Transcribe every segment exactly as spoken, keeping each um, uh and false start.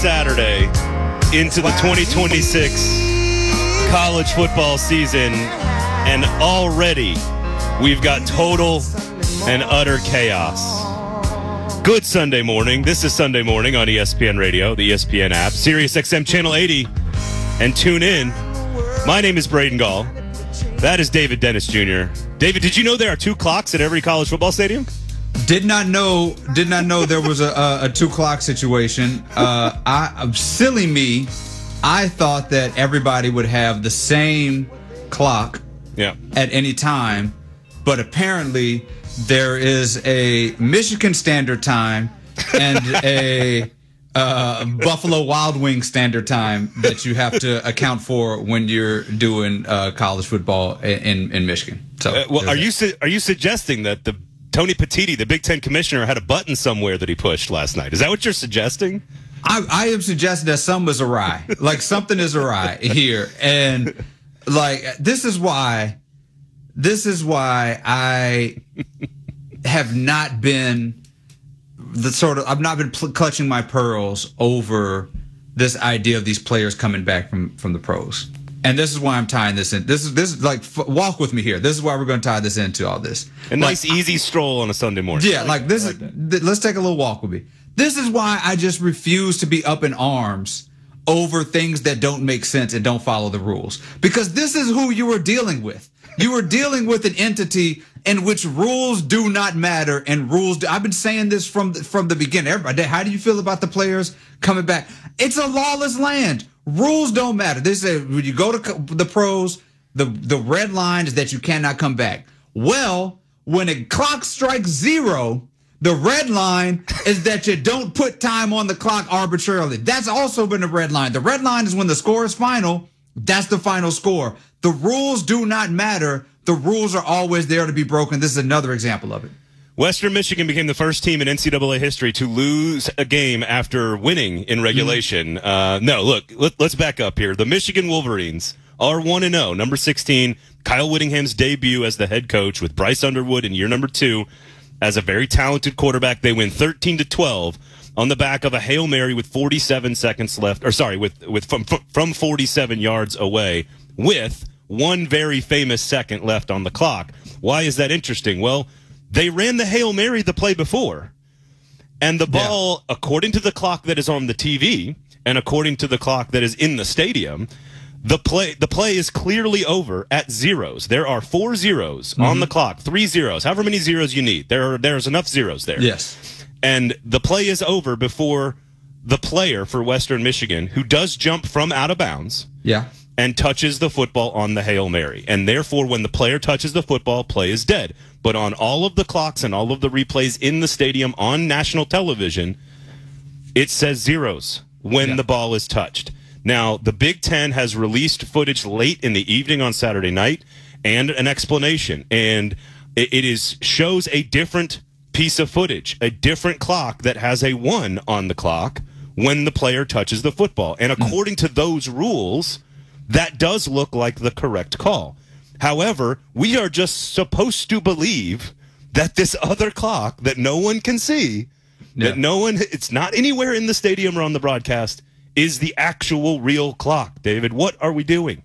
Saturday into the twenty twenty-six college football season, and already we've got total and utter chaos. Good Sunday morning. This is Sunday morning on E S P N Radio, the E S P N app, Sirius X M Channel eighty, and tune in. My name is Braden Gall. That is David Dennis Junior David, did you know there are two clocks at every college football stadium? Did not know. Did not know there was a, a, a two clock situation. Uh, I silly me. I thought that everybody would have the same clock yeah. at any time, but apparently there is a Michigan Standard Time and a uh, Buffalo Wild Wings Standard Time that you have to account for when you're doing uh, college football in in Michigan. So, uh, well, are you su- are you suggesting that the Tony Petitti, the Big Ten commissioner, had a button somewhere that he pushed last night? Is that what you're suggesting? I, I am suggesting that something is awry. Like, something is awry here. And, like, this is why, this is why I have not been the sort of, I've not been pl- clutching my pearls over this idea of these players coming back from, from the pros. And this is why I'm tying this in. This is this is like f- walk with me here. This is why we're going to tie this into all this. A nice like, easy stroll on a Sunday morning. Yeah, like, like this like is. Th- let's take a little walk with me. This is why I just refuse to be up in arms over things that don't make sense and don't follow the rules. Because this is who you are dealing with. You are dealing with an entity in which rules do not matter and rules. Do, I've been saying this from the, from the beginning. Everybody, how do you feel about the players coming back? It's a lawless land. Rules don't matter. They say when you go to the pros, the, the red line is that you cannot come back. Well, when a clock strikes zero, the red line is that you don't put time on the clock arbitrarily. That's also been the red line. The red line is when the score is final. That's the final score. The rules do not matter. The rules are always there to be broken. This is another example of it. Western Michigan became the first team in N C double A history to lose a game after winning in regulation. Mm-hmm. Uh, no, look, let, let's back up here. The Michigan Wolverines are one and oh. Number sixteen, Kyle Whittingham's debut as the head coach with Bryce Underwood in year number two. As a very talented quarterback, they win thirteen to twelve on the back of a Hail Mary with forty-seven seconds left, or sorry, with with from from forty-seven yards away with one very famous second left on the clock. Why is that interesting? Well, they ran the Hail Mary the play before, and the ball, yeah. according to the clock that is on the T V and according to the clock that is in the stadium, the play the play is clearly over at zeros. There are four zeros mm-hmm. on the clock, three zeros, however many zeros you need. There are there's enough zeros there. Yes. And the play is over before the player for Western Michigan, who does jump from out of bounds, yeah, and touches the football on the Hail Mary. And therefore, when the player touches the football, play is dead. But on all of the clocks and all of the replays in the stadium on national television, it says zeros when yeah. the ball is touched. Now, the Big Ten has released footage late in the evening on Saturday night and an explanation. And it, it is shows a different piece of footage, a different clock that has a one on the clock when the player touches the football. And according mm. to those rules, that does look like the correct call. However, we are just supposed to believe that this other clock that no one can see, yeah. that no one, it's not anywhere in the stadium or on the broadcast, is the actual real clock. David, what are we doing?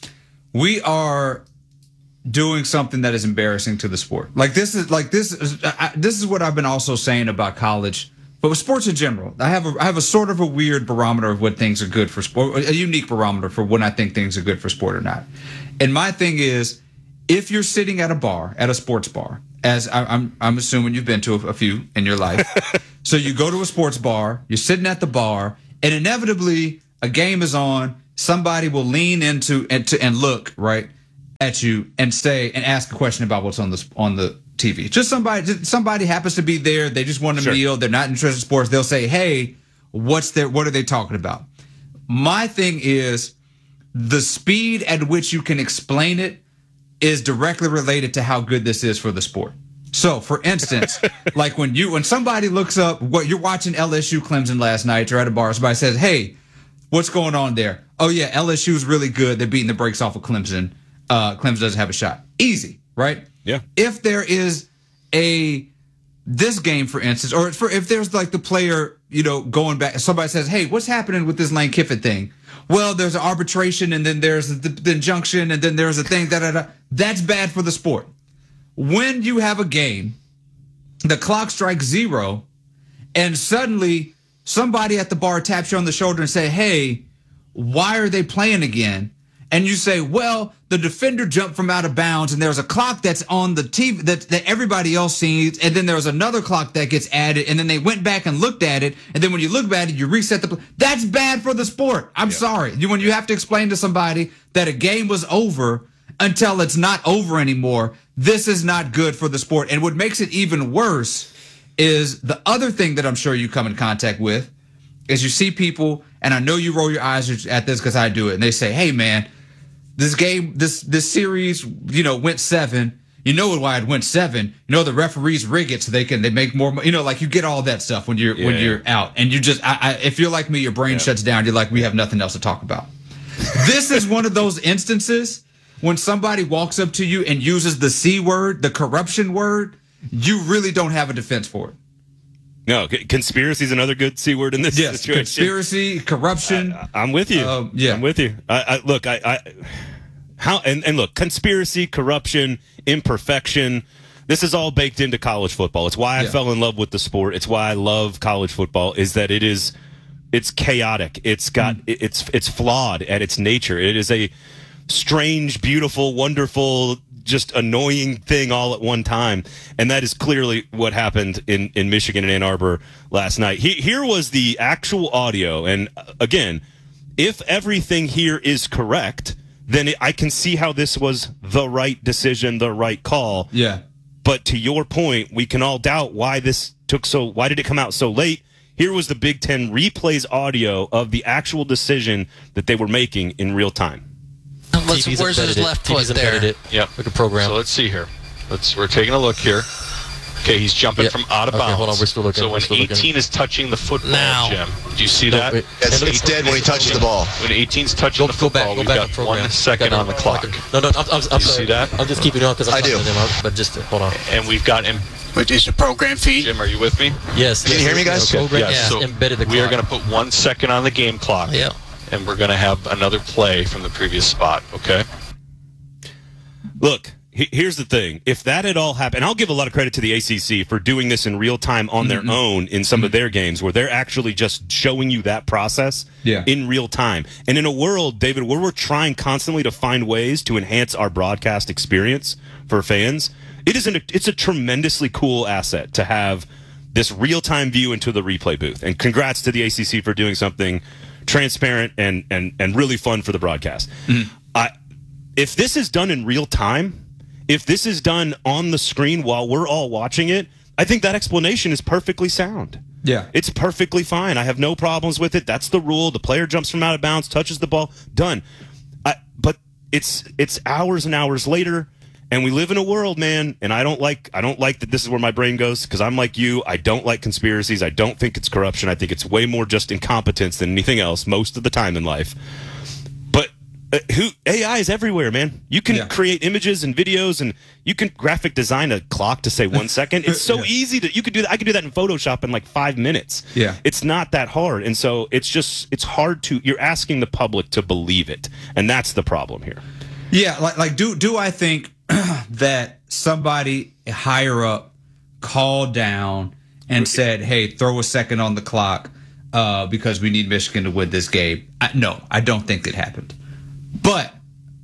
We are doing something that is embarrassing to the sport. Like this is like this is I, this is what I've been also saying about college, but with sports in general. I have a I have a sort of a weird barometer of what things are good for sport, a unique barometer for when I think things are good for sport or not. And my thing is, if you're sitting at a bar, at a sports bar, as I, I'm I'm assuming you've been to a, a few in your life, so you go to a sports bar, you're sitting at the bar, and inevitably a game is on. Somebody will lean into and to and look right at you and say and ask a question about what's on the on the T V. Just somebody, just somebody happens to be there. They just want a sure. meal. They're not interested in sports. They'll say, "Hey, what's their? What are they talking about?" My thing is the speed at which you can explain it is directly related to how good this is for the sport. So, for instance, like when you when somebody looks up what you're watching L S U Clemson last night, you're at a bar. Somebody says, "Hey, what's going on there?" "Oh yeah, L S U's really good. They're beating the brakes off of Clemson. Uh, Clemson doesn't have a shot." Easy, right? Yeah. If there is a this game, for instance, or for if there's like the player you know, going back, somebody says, hey, what's happening with this Lane Kiffin thing? Well, there's an arbitration, and then there's the, the injunction, and then there's a thing, da da da. That's bad for the sport. When you have a game, the clock strikes zero, and suddenly somebody at the bar taps you on the shoulder and say, hey, why are they playing again? And you say, well, the defender jumped from out of bounds, and there's a clock that's on the T V that, that everybody else sees, and then there's another clock that gets added, and then they went back and looked at it, and then when you look at it, you reset the play. That's bad for the sport. I'm yeah. sorry. You, when you have to explain to somebody that a game was over until it's not over anymore, this is not good for the sport. And what makes it even worse is the other thing that I'm sure you come in contact with is you see people, and I know you roll your eyes at this because I do it, and they say, hey, man, this game, this this series, you know, went seven. You know why it went seven. You know the referees rig it so they can they make more money. You know, like you get all that stuff when you're yeah, when yeah. you're out, and you just I, I, if you're like me, your brain yeah. shuts down. You're like, we have nothing else to talk about. This is one of those instances when somebody walks up to you and uses the C word, the corruption word. You really don't have a defense for it. No, conspiracy is another good C word in this yes, situation. Conspiracy, corruption. I, I'm with you. Uh, yeah, I'm with you. I, I look, I, I how and, and look, conspiracy, corruption, imperfection. This is all baked into college football. It's why I yeah. fell in love with the sport. It's why I love college football. Is that it is, it's chaotic. It's got, mm. it's it's flawed at its nature. It is a strange, beautiful, wonderful, just annoying thing all at one time. And that is clearly what happened in, in Michigan and Ann Arbor last night. He, here was the actual audio. And again, if everything here is correct, then it, I can see how this was the right decision, the right call. Yeah. But to your point, we can all doubt why this took so, why did it come out so late? Here was the Big Ten replays audio of the actual decision that they were making in real time. Let's, where's his left foot there? It. Yep. Like a program. So let's see here. Let's. We're taking a look here. Okay, he's jumping yep. from out of okay, bounds. Hold on, we're still looking. So when still eighteen looking. is touching the football, now. Jim, do you see no, that? It's, it's dead when he touches the ball. When eighteen's touching go, the football, go back, we've go back got one second on the clock. No, no, I'm, I'm, I'm do you sorry. see that? I'm just keeping it on because I'm I do. Him out, but just hold on. And we've got him. Which is the program feed. Jim, are you with me? Yes. Can yes, you hear me, guys? Okay. Program, yes. yeah. So embedded the we clock. are going to put one second on the game clock. Yeah. And we're going to have another play from the previous spot. Okay. Look, here's the thing. If that had all happened, and I'll give a lot of credit to the A C C for doing this in real time on mm-hmm. their own in some mm-hmm. of their games where they're actually just showing you that process yeah. in real time. And in a world, David, where we're trying constantly to find ways to enhance our broadcast experience for fans, it is an, it's a tremendously cool asset to have this real-time view into the replay booth. And congrats to the A C C for doing something transparent and and, and really fun for the broadcast. Mm-hmm. I, if this is done in real time, if this is done on the screen while we're all watching it, I think that explanation is perfectly sound. Yeah. It's perfectly fine. I have no problems with it. That's the rule. The player jumps from out of bounds, touches the ball, done. I, but it's it's hours and hours later, and we live in a world, man, and I don't like I don't like that this is where my brain goes because I'm like you. I don't like conspiracies. I don't think it's corruption. I think it's way more just incompetence than anything else most of the time in life. But uh, who A I is everywhere, man. You can yeah. create images and videos, and you can graphic design a clock to say one second. It's so yeah. easy to you could do that. I could do that in Photoshop in like five minutes. Yeah, it's not that hard, and so it's just it's hard to. You're asking the public to believe it, and that's the problem here. Yeah, like like do do I think that somebody higher up called down and said, "Hey, throw a second on the clock uh, because we need Michigan to win this game"? I, no, I don't think it happened. But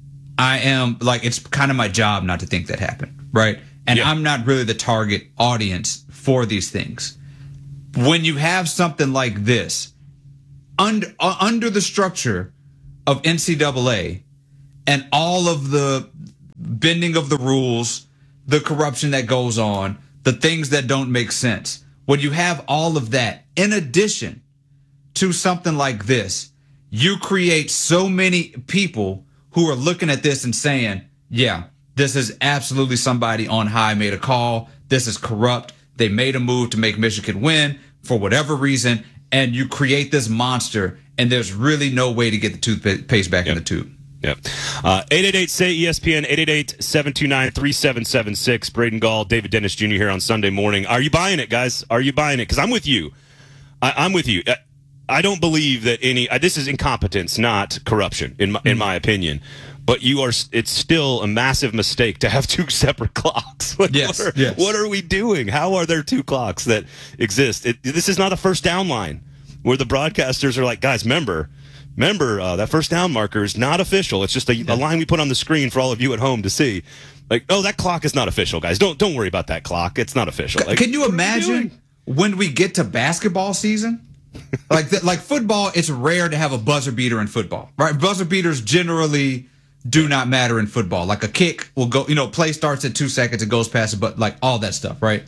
I am like, it's kind of my job not to think that happened, right? And yeah. I'm not really the target audience for these things. When you have something like this under uh, under the structure of N C double A and all of the bending of the rules, the corruption that goes on, the things that don't make sense, when you have all of that in addition to something like this, you create so many people who are looking at this and saying, yeah, this is absolutely somebody on high made a call. This is corrupt. They made a move to make Michigan win for whatever reason. And you create this monster, and there's really no way to get the toothpaste back yep. in the tube. Yep. Uh, eight eight eight, S A Y, E S P N, eight eight eight, seven two nine, three seven seven six. Braden Gall, David Dennis Junior here on Sunday morning. Are you buying it, guys? Are you buying it? Because I'm with you. I, I'm with you. I, I don't believe that any. Uh, this is incompetence, not corruption, in my, mm. in my opinion. But you are. It's still a massive mistake to have two separate clocks. Like, yes, what are, yes. What are we doing? How are there two clocks that exist? It, this is not a first down line where the broadcasters are like, guys, remember, remember uh, that first down marker is not official. It's just a, yeah. a line we put on the screen for all of you at home to see. Like, oh, that clock is not official, guys. Don't don't worry about that clock. It's not official. Like, can you imagine when we get to basketball season? like the, like football, it's rare to have a buzzer beater in football, right? Buzzer beaters generally do not matter in football. Like a kick will go, you know, play starts at two seconds, it goes past it, but like all that stuff, right?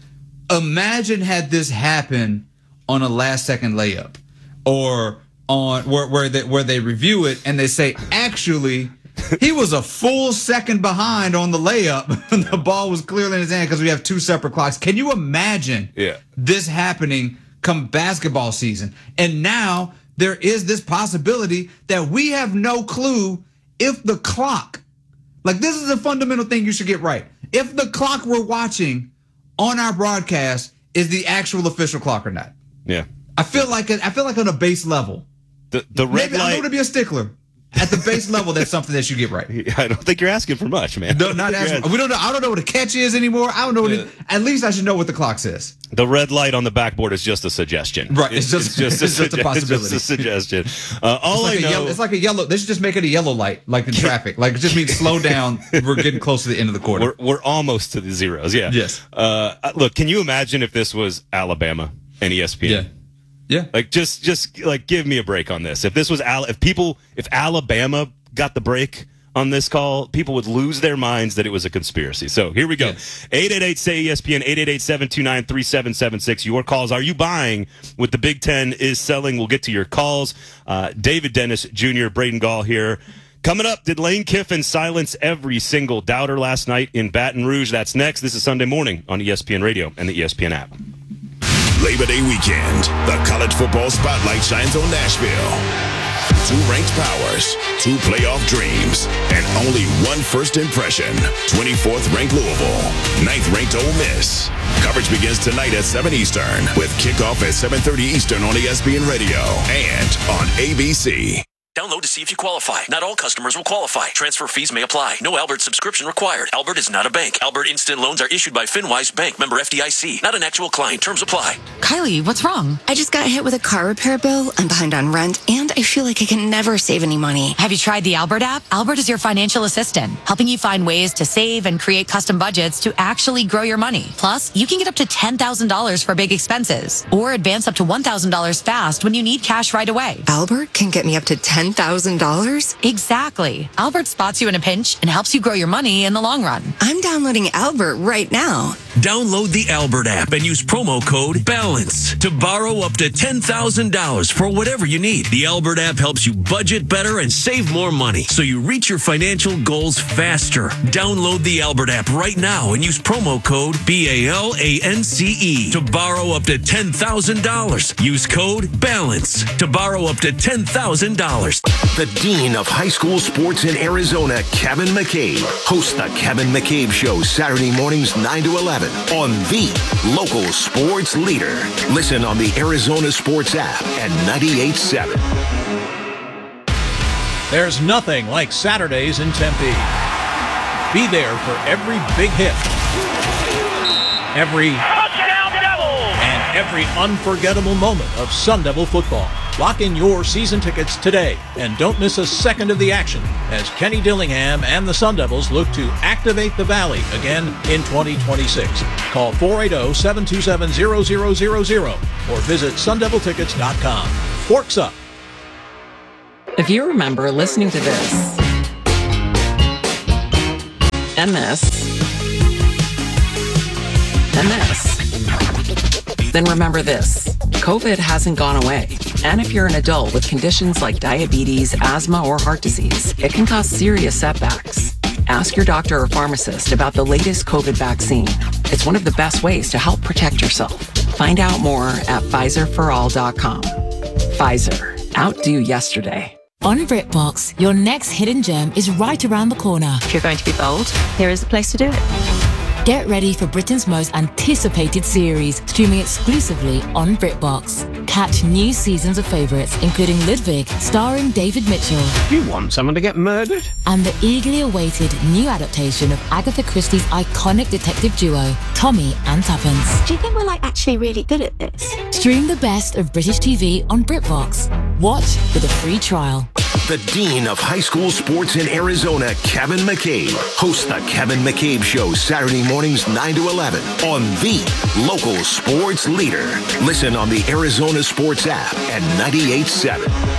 Imagine had this happen on a last second layup or on where where they where they review it and they say, actually, he was a full second behind on the layup and the ball was clearly in his hand because we have two separate clocks. Can you imagine yeah. this happening come basketball season? And now there is this possibility that we have no clue if the clock, like this is a fundamental thing you should get right. If the clock we're watching on our broadcast is the actual official clock or not. Yeah. I feel like I feel like on a base level. The the red maybe light. I'm going to be a stickler. At the base level, that's something that you get right. I don't think you're asking for much, man. No, not asking. We don't know. I don't know what a catch is anymore. I don't know. What yeah. it, at least I should know what the clock says. The red light on the backboard is just a suggestion. Right. It's, it's just, just, it's a, just a possibility. It's just a suggestion. Uh, all it's like I know. Yellow, it's like a yellow. They should just make it a yellow light, like in traffic. Like it just means slow down. We're getting close to the end of the quarter. We're, we're almost to the zeros. Yeah. Yes. Uh, look, can you imagine if this was Alabama and E S P N? Yeah. Yeah. Like just, just like give me a break on this. If this was Al, if people, if Alabama got the break on this call, people would lose their minds that it was a conspiracy. So here we go. eight eight eight, S A Y, E S P N, eight eight eight, seven two nine, three seven seven six. Your calls. Are you buying what the Big Ten is selling? We'll get to your calls. Uh, David Dennis Junior, Braden Gall here. Coming up, did Lane Kiffin silence every single doubter last night in Baton Rouge? That's next. This is Sunday morning on E S P N Radio and the E S P N app. Labor Day weekend, the college football spotlight shines on Nashville. Two ranked powers, two playoff dreams, and only one first impression. twenty-fourth ranked Louisville, ninth ranked Ole Miss. Coverage begins tonight at seven Eastern with kickoff at seven thirty Eastern on E S P N Radio and on A B C. Download to see if you qualify. Not all customers will qualify. Transfer fees may apply. No Albert subscription required. Albert is not a bank. Albert Instant Loans are issued by FinWise Bank, member F D I C. Not an actual client. Terms apply. Kylie, what's wrong? I just got hit with a car repair bill. I'm behind on rent, and I feel like I can never save any money. Have you tried the Albert app? Albert is your financial assistant, helping you find ways to save and create custom budgets to actually grow your money. Plus, you can get up to ten thousand dollars for big expenses, or advance up to one thousand dollars fast when you need cash right away. Albert can get me up to ten thousand dollars? Exactly. Albert spots you in a pinch and helps you grow your money in the long run. I'm downloading Albert right now. Download the Albert app and use promo code BALANCE to borrow up to ten thousand dollars for whatever you need. The Albert app helps you budget better and save more money so you reach your financial goals faster. Download the Albert app right now and use promo code B A L A N C E to borrow up to ten thousand dollars. Use code BALANCE to borrow up to ten thousand dollars. The Dean of High School Sports in Arizona, Kevin McCabe, hosts the Kevin McCabe Show Saturday mornings nine to eleven on the local sports leader. Listen on the Arizona Sports app at ninety-eight point seven. There's nothing like Saturdays in Tempe. Be there for every big hit, every touchdown Devils, and every unforgettable moment of Sun Devil football. Lock in your season tickets today and don't miss a second of the action as Kenny Dillingham and the Sun Devils look to activate the Valley again in twenty twenty-six. Call four eight zero, seven two seven, zero zero zero zero or visit sun devil tickets dot com. Forks up. If you remember listening to this and this and this, then remember this. COVID hasn't gone away. And if you're an adult with conditions like diabetes, asthma, or heart disease, it can cause serious setbacks. Ask your doctor or pharmacist about the latest COVID vaccine. It's one of the best ways to help protect yourself. Find out more at Pfizer for all dot com. Pfizer. Outdo yesterday. On BritBox, your next hidden gem is right around the corner. If you're going to be bold, here is the place to do it. Get ready for Britain's most anticipated series, streaming exclusively on BritBox. Catch new seasons of favourites, including Ludwig, starring David Mitchell. You want someone to get murdered? And the eagerly awaited new adaptation of Agatha Christie's iconic detective duo, Tommy and Tuppence. Do you think we're like actually really good at this? Stream the best of British T V on BritBox. Watch with a free trial. The Dean of High School Sports in Arizona, Kevin McCabe, hosts the Kevin McCabe Show Saturday mornings nine to eleven on the local sports leader. Listen on the Arizona Sports app at ninety-eight point seven.